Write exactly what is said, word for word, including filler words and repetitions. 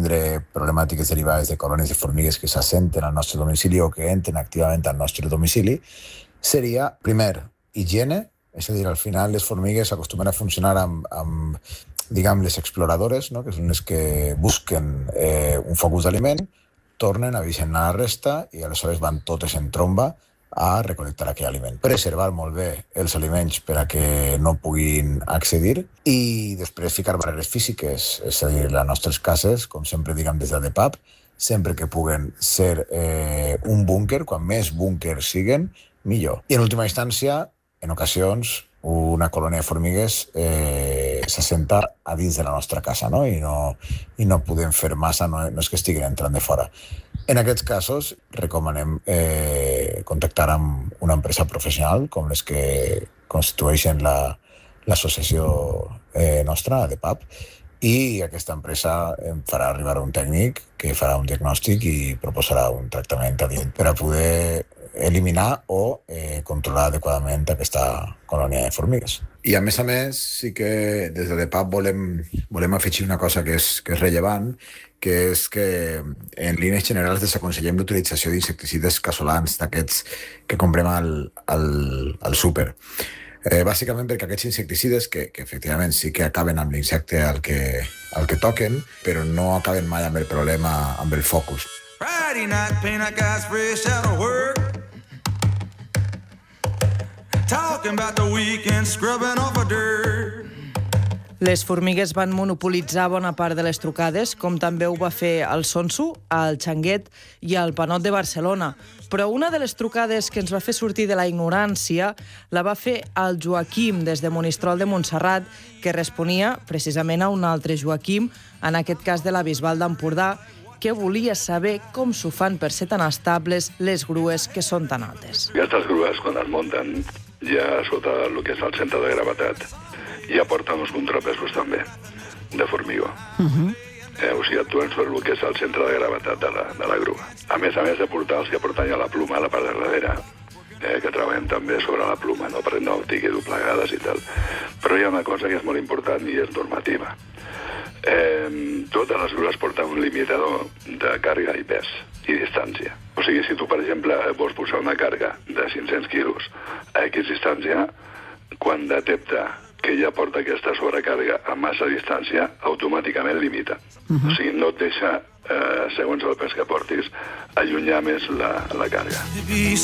tindre problemàtiques derivades de colònies de formigues que s'assenten al nostre domicili o que entren activament al nostre domicili, seria, primer, higiene, és a dir, al final les formigues acostumen a funcionar amb, amb diguem, les exploradores, no? Que són les que busquen eh, un focus d'aliment, tornen, avisen a la resta i aleshores van totes en tromba a recol·lectar aquell aliment. Preservar molt bé els aliments per a que no puguin accedir i després ficar barreres físiques, és a dir, les nostres cases, com sempre diguem des de D P A P, sempre que puguen ser eh, un búnquer, quan més búnquers siguen, millor. I en última instància, en ocasions, una colònia de formigues eh, s'assenta a dins de la nostra casa, no? I no, i no podem fer massa, no, no és que estiguin entrant de fora. En aquests casos, recomanem eh, contactar amb una empresa professional, com les que constitueixen la, l'associació eh, nostra, D P A P, i aquesta empresa em farà arribar un tècnic que farà un diagnòstic i proposarà un tractament adient per a poder eliminar o eh, controlar adequadament aquesta colònia de formigues. I a més a més, sí que des de D P A P volem, volem afegir una cosa que és, que és rellevant, que és que en línies generals desaconsellem l'utilització d'insecticides casolans d'aquests que comprem al, al, al súper. Eh, bàsicament perquè aquests insecticides, que, que efectivament sí que acaben amb l'insecte al que, al que toquen, però no acaben mai amb el problema, amb el focus. Friday night, paint a guy's fresh out of work. Talking about the weekend, scrubbing off a dirt. Les formigues van monopolitzar bona part de les trucades, com també ho va fer el Sonso, el Xanguet i el Panot de Barcelona. Però una de les trucades que ens va fer sortir de la ignorància la va fer el Joaquim des de Monistrol de Montserrat, que responia precisament a un altre Joaquim, en aquest cas de la Bisbal d'Empordà, que volia saber com s'ho fan per ser tan estables les grues que són tan altes. Aquestes grues, quan es munten ja sota el que és el centre de gravetat, ja porten uns contrapesos també, de formigó. Uh-huh. eh, o sigui, actuen sobre el que és el centre de gravetat de la, de la grua. A més a més de portar els que porten ja la pluma a la part de darrere, eh, que treballem també sobre la pluma, no? Per no tingui doblegades i tal. Però hi ha una cosa que és molt important i és normativa. Eh, totes les grues porten un limitador de càrrega i pes i distància. O sigui, si tu, per exemple, vols posar una càrrega de cinc-cents quilos a X distància, quan detecta que ja porta aquesta sobrecàrrega a massa distància, automàticament limita. Uh-huh. O sigui, no et deixa, eh, segons el pes que portis, allunyar més la, la càrrega.